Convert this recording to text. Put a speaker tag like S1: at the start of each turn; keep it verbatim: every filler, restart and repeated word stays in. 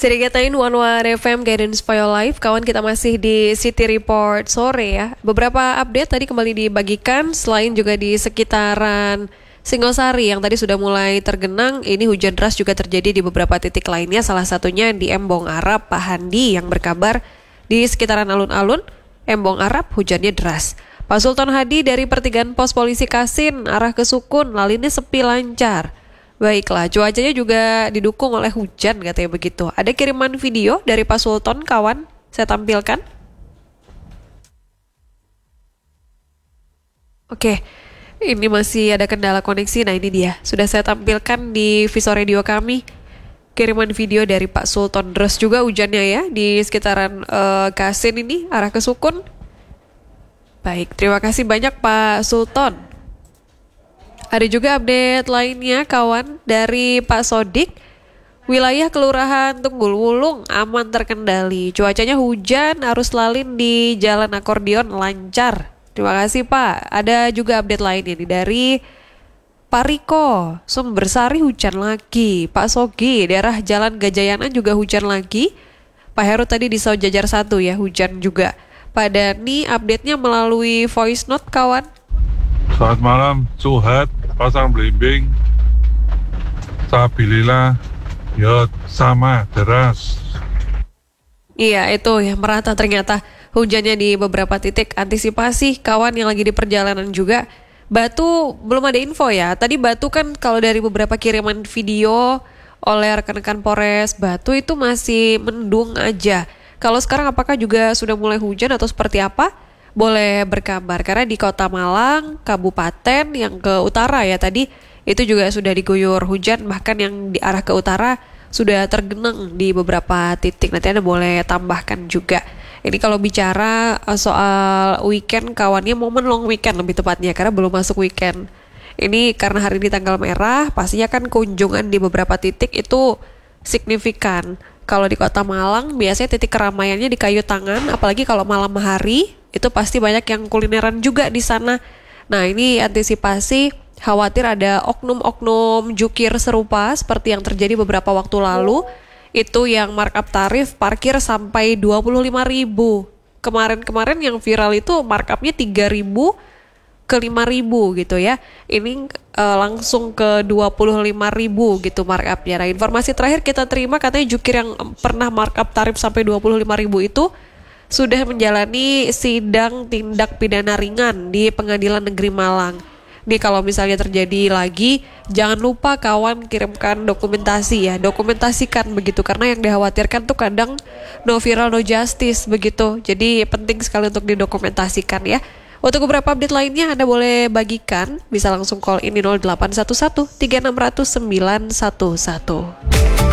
S1: Sirikatain One One F M Guidance for Your Life. Kawan, kita masih di City Report sore ya. Beberapa update tadi kembali dibagikan. Selain juga di sekitaran Singosari yang tadi sudah mulai tergenang, ini hujan deras juga terjadi di beberapa titik lainnya. Salah satunya di Embong Arab, Pak Handi yang berkabar di sekitaran alun-alun Embong Arab hujannya deras. Pak Sultan Hadi dari pertigaan pos polisi Kasin arah ke Sukun, lalinnya sepi lancar. Baiklah, cuacanya juga didukung oleh hujan katanya begitu. Ada kiriman video dari Pak Sultan, kawan, saya tampilkan. Oke, ini masih ada kendala koneksi. Nah ini dia, sudah saya tampilkan di Visor Radio kami. Kiriman video dari Pak Sultan. Deras juga hujannya ya di sekitaran uh, Kasin ini, arah ke Sukun. Baik, terima kasih banyak Pak Sultan. Ada juga update lainnya kawan dari Pak Sodik. Wilayah Kelurahan Tunggul Wulung aman terkendali. Cuacanya hujan, arus lalin di Jalan Akordion lancar. Terima kasih Pak. Ada juga update lainnya nih dari Pak Riko. Sumbersari hujan lagi. Pak Sogi, daerah Jalan Gajayanan juga hujan lagi. Pak Heru tadi di Saujajar satu ya, hujan juga. Pak Dani update-nya melalui voice note kawan.
S2: Selamat malam, Suhat, pasang belimbing, Sabilillah, ya sama, deras.
S1: Iya itu ya, merata ternyata hujannya di beberapa titik. Antisipasi kawan yang lagi di perjalanan juga. Batu belum ada info ya, tadi Batu kan kalau dari beberapa kiriman video oleh rekan-rekan Polres Batu itu masih mendung aja. Kalau sekarang apakah juga sudah mulai hujan atau seperti apa? Boleh berkabar, karena di Kota Malang, Kabupaten yang ke utara ya tadi, itu juga sudah diguyur hujan, bahkan yang di arah ke utara sudah tergenang di beberapa titik. Nanti Anda boleh tambahkan juga. Ini kalau bicara soal weekend, kawannya momen long weekend lebih tepatnya, karena belum masuk weekend. Ini karena hari ini tanggal merah, pastinya kan kunjungan di beberapa titik itu signifikan. Kalau di Kota Malang, biasanya titik keramaiannya di Kayu Tangan, apalagi kalau malam hari, itu pasti banyak yang kulineran juga di sana. Nah ini antisipasi khawatir ada oknum-oknum jukir serupa seperti yang terjadi beberapa waktu lalu. Itu yang markup tarif parkir sampai dua puluh lima ribu. Kemarin-kemarin yang viral itu markupnya tiga ribu ke lima ribu gitu ya. Ini uh, langsung ke dua puluh lima ribu gitu markupnya. Nah informasi terakhir kita terima katanya jukir yang pernah markup tarif sampai dua puluh lima ribu itu sudah menjalani sidang tindak pidana ringan di Pengadilan Negeri Malang. Nih kalau misalnya terjadi lagi, jangan lupa kawan kirimkan dokumentasi ya, dokumentasikan begitu, karena yang dikhawatirkan tuh kadang no viral no justice begitu. Jadi penting sekali untuk didokumentasikan ya. Untuk beberapa update lainnya Anda boleh bagikan, bisa langsung call ini nol delapan satu satu tiga enam nol nol sembilan satu satu.